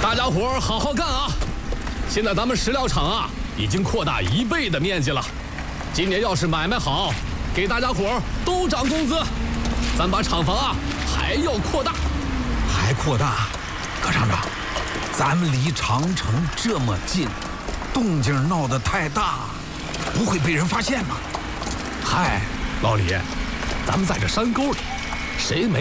大家伙儿好好干啊！现在咱们石料厂啊，已经扩大1倍的面积了。今年要是买卖好，给大家伙儿都涨工资。咱把厂房啊还要扩大， 还扩大？葛厂长，咱们离长城这么近，动静闹得太大，不会被人发现吗？ 嗨，老李，咱们在这山沟里，谁没